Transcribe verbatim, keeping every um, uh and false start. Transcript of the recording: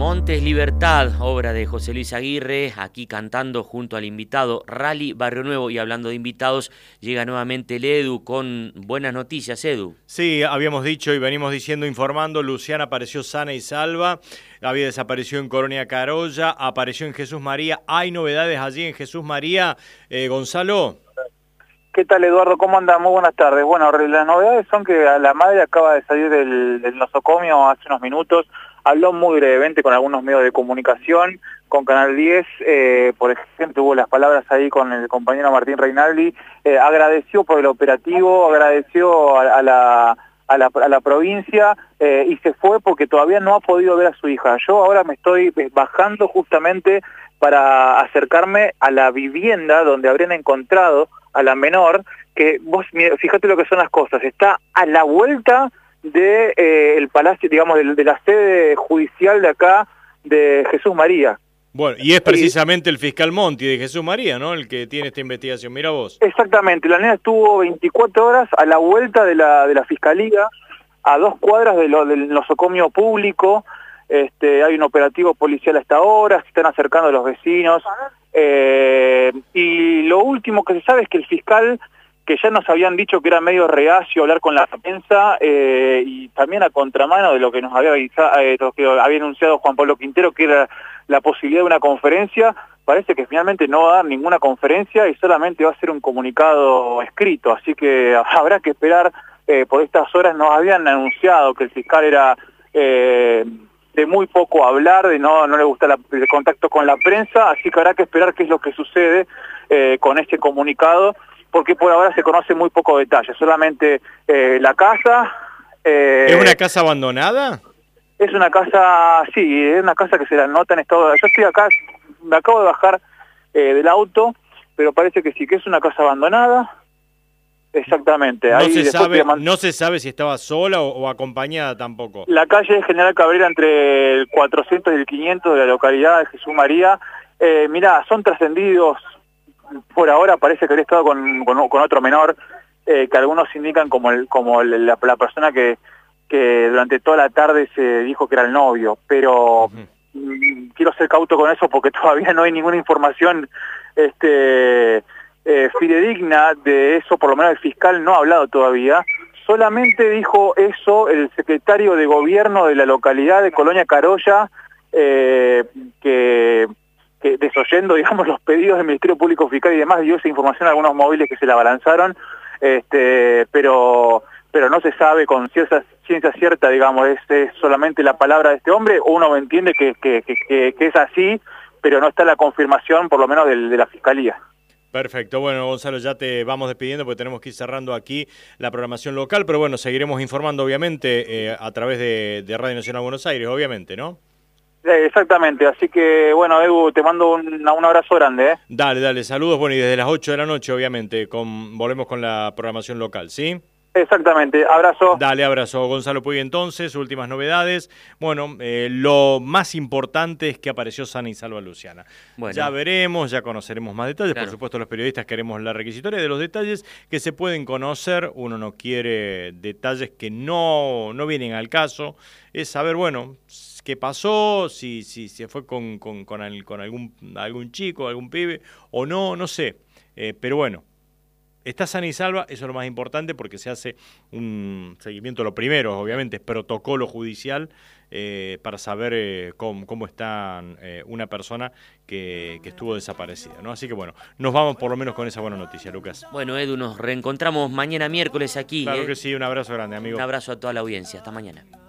Montes Libertad, obra de José Luis Aguirre, aquí cantando junto al invitado Rally Barrio Nuevo. Y hablando de invitados, llega nuevamente el Edu con buenas noticias. Edu. Sí, habíamos dicho y venimos diciendo, informando, Luciana apareció sana y salva, había desaparecido en Colonia Carolla, apareció en Jesús María. ¿Hay novedades allí en Jesús María, eh, Gonzalo? ¿Qué tal, Eduardo? ¿Cómo anda? Muy buenas tardes. Bueno, las novedades son que la madre acaba de salir del, del nosocomio hace unos minutos, habló muy brevemente con algunos medios de comunicación, con Canal diez, eh, por ejemplo, tuvo las palabras ahí con el compañero Martín Reinaldi, eh, agradeció por el operativo, agradeció a, a, la, a, la, a la provincia eh, y se fue porque todavía no ha podido ver a su hija. Yo ahora me estoy bajando justamente para acercarme a la vivienda donde habrían encontrado a la menor, que vos, fíjate lo que son las cosas, está a la vuelta de eh, el palacio, digamos, de, de la sede judicial de acá, de Jesús María. Bueno, y es precisamente el fiscal Monti de Jesús María, ¿no?, el que tiene esta investigación. Mira vos. Exactamente, la nena estuvo veinticuatro horas a la vuelta de la, de la fiscalía, a dos cuadras de lo, del nosocomio público. Este, hay un operativo policial hasta ahora, se están acercando los vecinos. Eh, y lo último que se sabe es que el fiscal, que ya nos habían dicho que era medio reacio a hablar con la prensa, eh, y también a contramano de lo que nos había avisado, eh, lo que había anunciado Juan Pablo Quintero, que era la posibilidad de una conferencia, parece que finalmente no va a dar ninguna conferencia y solamente va a ser un comunicado escrito, así que habrá que esperar. Eh, por estas horas nos habían anunciado que el fiscal era eh, de muy poco hablar, de no, no le gusta la, el contacto con la prensa, así que habrá que esperar qué es lo que sucede eh, con este comunicado, porque por ahora se conoce muy poco detalle, solamente eh, la casa. Eh, ¿Es una casa abandonada? Es una casa, sí, es una casa que se la nota en estado. Yo estoy acá, me acabo de bajar eh, del auto, pero parece que sí, que es una casa abandonada. Exactamente. No, Ahí se sabe, man... no se sabe si estaba sola o, o acompañada tampoco. La calle es General Cabrera entre el cuatrocientos y el quinientos de la localidad de Jesús María. Eh, mirá, son trascendidos. Por ahora parece que habría estado con, con, con otro menor, eh, que algunos indican como, el, como el, la, la persona que, que durante toda la tarde se dijo que era el novio, pero uh-huh. quiero ser cauto con eso porque todavía no hay ninguna información este, eh, fidedigna de eso, por lo menos el fiscal no ha hablado todavía. Solamente dijo eso el secretario de gobierno de la localidad de Colonia Carolla, eh, que... que desoyendo, digamos, los pedidos del Ministerio Público Fiscal y demás, dio esa información a algunos móviles que se la balanzaron, este, pero pero no se sabe con cierta, ciencia cierta, digamos, es, es solamente la palabra de este hombre. Uno entiende que, que, que, que es así, pero no está la confirmación, por lo menos, del, de la Fiscalía. Perfecto. Bueno, Gonzalo, ya te vamos despidiendo porque tenemos que ir cerrando aquí la programación local, pero bueno, seguiremos informando, obviamente, eh, a través de, de Radio Nacional Buenos Aires, obviamente, ¿no? Exactamente, así que bueno, Edu, te mando un, un abrazo grande. ¿eh? Dale, dale, saludos, bueno, y desde las ocho de la noche, obviamente, con, volvemos con la programación local, ¿sí? Exactamente, abrazo. Dale, abrazo. Gonzalo Puig, entonces, últimas novedades. Bueno, eh, lo más importante es que apareció sana y salva Luciana. Bueno. Ya veremos, ya conoceremos más detalles. Claro. Por supuesto, los periodistas queremos la requisitoria de los detalles que se pueden conocer. Uno no quiere detalles que no, no vienen al caso. Es saber, bueno, qué pasó, si, si se fue con, con, con, el, con algún, algún chico, algún pibe, o no, no sé. Eh, pero bueno. Está sana y salva, eso es lo más importante porque se hace un seguimiento, lo primero obviamente es protocolo judicial eh, para saber eh, cómo, cómo está eh, una persona que, que estuvo desaparecida, ¿no? Así que bueno, nos vamos por lo menos con esa buena noticia, Lucas. Bueno, Edu, nos reencontramos mañana miércoles aquí. Claro ¿eh? que sí, un abrazo grande, amigo. Un abrazo a toda la audiencia, hasta mañana.